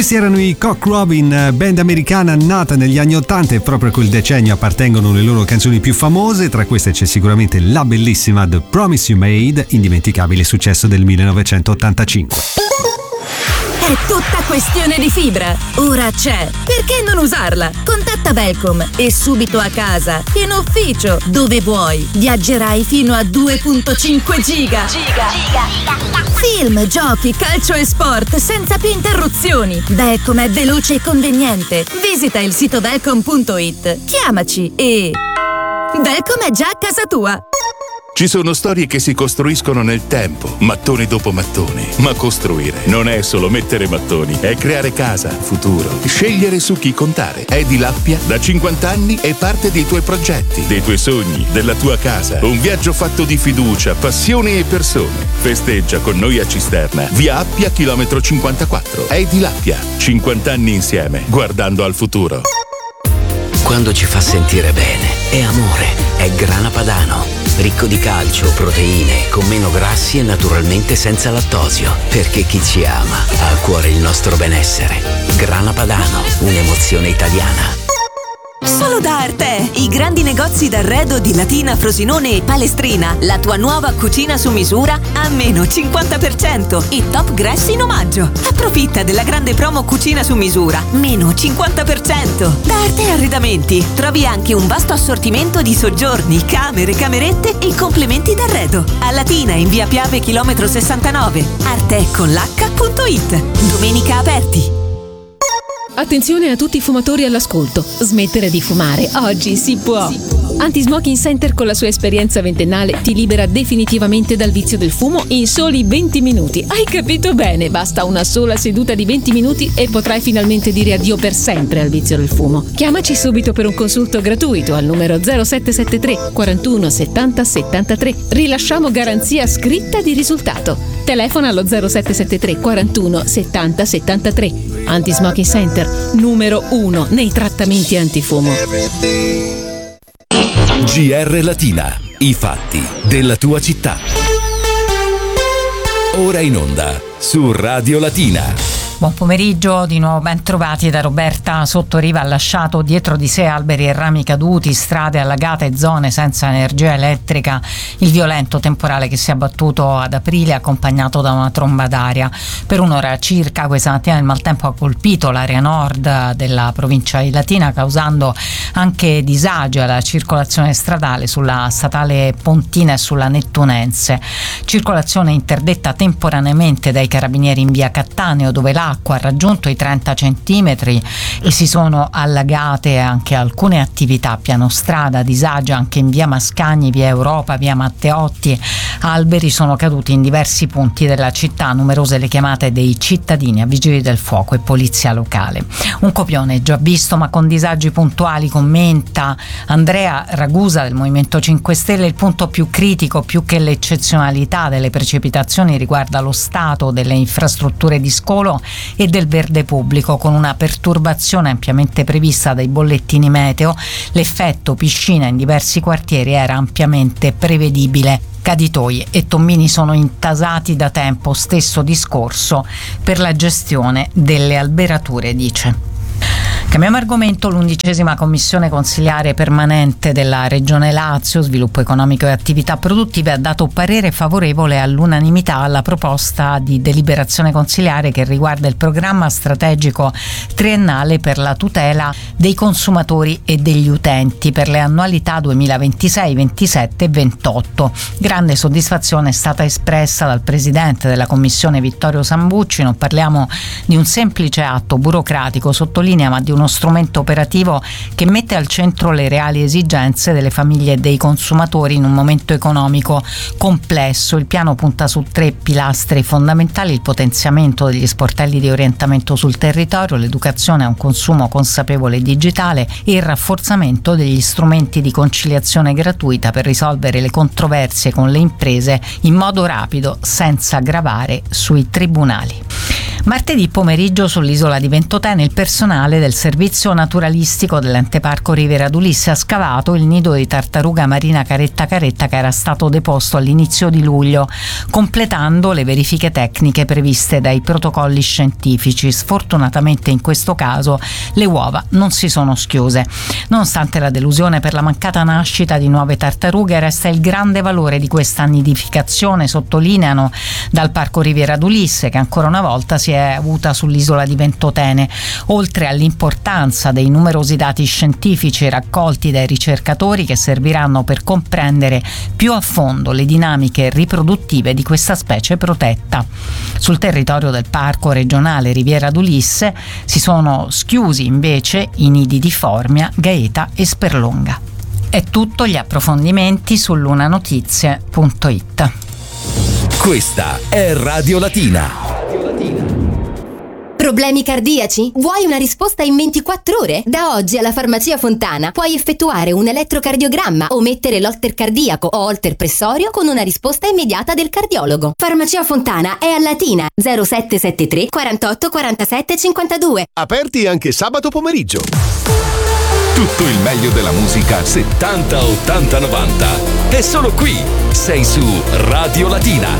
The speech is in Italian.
Questi erano i Cock Robin, band americana nata negli anni 80 e proprio a quel decennio appartengono le loro canzoni più famose. Tra queste c'è sicuramente la bellissima The Promise You Made, indimenticabile successo del 1985. È tutta questione di fibra. Ora c'è. Perché non usarla? Contatta Velcom e subito a casa, in ufficio, dove vuoi. Viaggerai fino a 2.5 giga. Film, giochi, calcio e sport senza più interruzioni. Velcom è veloce e conveniente. Visita il sito velcom.it. Chiamaci e... Velcom è già a casa tua. Ci sono storie che si costruiscono nel tempo, mattone dopo mattone. Ma costruire non è solo mettere mattoni, è creare casa, futuro, scegliere su chi contare. Edilappia da 50 anni è parte dei tuoi progetti, dei tuoi sogni, della tua casa. Un viaggio fatto di fiducia, passione e persone. Festeggia con noi a Cisterna, via Appia, chilometro 54. Edilappia, 50 anni insieme, guardando al futuro. Quando ci fa sentire bene, è amore, è Grana Padano. Ricco di calcio, proteine, con meno grassi e naturalmente senza lattosio. Perché chi ci ama ha a cuore il nostro benessere. Grana Padano, un'emozione italiana. Solo da Arte! I grandi negozi d'arredo di Latina, Frosinone e Palestrina. La tua nuova cucina su misura a meno 50% e Top Grass in omaggio. Approfitta della grande promo cucina su misura, meno 50%. Da Arte Arredamenti trovi anche un vasto assortimento di soggiorni, camere, camerette e complementi d'arredo. A Latina in via Piave chilometro 69. arteconlh.it. Domenica aperti. Attenzione a tutti i fumatori all'ascolto. Smettere di fumare oggi si può. Anti-Smoking Center con la sua esperienza ventennale ti libera definitivamente dal vizio del fumo in soli 20 minuti. Hai capito bene? Basta una sola seduta di 20 minuti e potrai finalmente dire addio per sempre al vizio del fumo. Chiamaci subito per un consulto gratuito al numero 0773 41 70 73. Rilasciamo garanzia scritta di risultato. Telefona allo 0773 41 70 73. Anti-Smoking Center, numero 1 nei trattamenti antifumo. GR Latina, i fatti della tua città. Ora in onda su Radio Latina. Buon pomeriggio, di nuovo ben trovati da Roberta Sottoriva. Ha lasciato dietro di sé alberi e rami caduti, strade allagate e zone senza energia elettrica il violento temporale che si è abbattuto ad aprile, accompagnato da una tromba d'aria. Per un'ora circa questa mattina il maltempo ha colpito l'area nord della provincia di Latina, causando anche disagi alla circolazione stradale sulla statale Pontina e sulla Nettunense. Circolazione interdetta temporaneamente dai carabinieri in via Cattaneo, dove l'acqua ha raggiunto i 30 centimetri e si sono allagate anche alcune attività a piano strada. Disagi anche in via Mascagni, via Europa, via Matteotti. Alberi sono caduti in diversi punti della città, numerose le chiamate dei cittadini a vigili del fuoco e polizia locale. Un copione già visto ma con disagi puntuali, commenta Andrea Ragusa del Movimento 5 Stelle. Il punto più critico, più che l'eccezionalità delle precipitazioni, riguarda lo stato delle infrastrutture di scolo e del verde pubblico. Con una perturbazione ampiamente prevista dai bollettini meteo, l'effetto piscina in diversi quartieri era ampiamente prevedibile. Caditoie e tombini sono intasati da tempo, stesso discorso per la gestione delle alberature, dice. Cambiamo argomento. L'11ª commissione consiliare permanente della Regione Lazio, Sviluppo Economico e Attività Produttive, ha dato parere favorevole all'unanimità alla proposta di deliberazione consiliare che riguarda il programma strategico triennale per la tutela dei consumatori e degli utenti per le annualità 2026, 27 e 28. Grande soddisfazione è stata espressa dal presidente della commissione Vittorio Sambucci. Non parliamo di un semplice atto burocratico, sottolinea, ma di uno strumento operativo che mette al centro le reali esigenze delle famiglie e dei consumatori in un momento economico complesso. Il piano punta su 3 pilastri fondamentali: il potenziamento degli sportelli di orientamento sul territorio, l'educazione a un consumo consapevole e digitale e il rafforzamento degli strumenti di conciliazione gratuita per risolvere le controversie con le imprese in modo rapido senza gravare sui tribunali. Martedì pomeriggio sull'isola di Ventotene il personale del servizio naturalistico dell'Ente Parco Riviera d'Ulisse ha scavato il nido di tartaruga marina caretta caretta che era stato deposto all'inizio di luglio, completando le verifiche tecniche previste dai protocolli scientifici. Sfortunatamente in questo caso le uova non si sono schiuse. Nonostante la delusione per la mancata nascita di nuove tartarughe, resta il grande valore di questa nidificazione, sottolineano dal Parco Riviera d'Ulisse, che ancora una volta si è avuta sull'isola di Ventotene. Oltre all'importanza dei numerosi dati scientifici raccolti dai ricercatori che serviranno per comprendere più a fondo le dinamiche riproduttive di questa specie protetta. Sul territorio del Parco regionale Riviera d'Ulisse si sono schiusi invece i nidi di Formia, Gaeta e Sperlonga. È tutto, gli approfondimenti su lunanotizie.it. Questa è Radio Latina. Problemi cardiaci? Vuoi una risposta in 24 ore? Da oggi alla Farmacia Fontana puoi effettuare un elettrocardiogramma o mettere l'holter cardiaco o holter pressorio con una risposta immediata del cardiologo. Farmacia Fontana è a Latina 0773 48 47 52. Aperti anche sabato pomeriggio. Tutto il meglio della musica 70, 80, 90. È solo qui. Sei su Radio Latina.